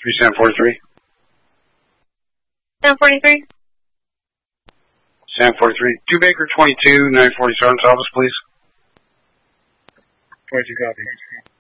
Sam 43. Sam 43. Sam 43. 2 Baker 22, 940 Sergeant's office, please. 22 copy.